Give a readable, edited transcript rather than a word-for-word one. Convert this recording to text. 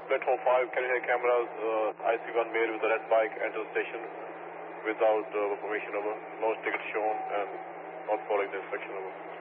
platform 5, carrier cameras, IC1 male with the red bike enter the station without permission, over. No ticket shown and not following the instruction, over.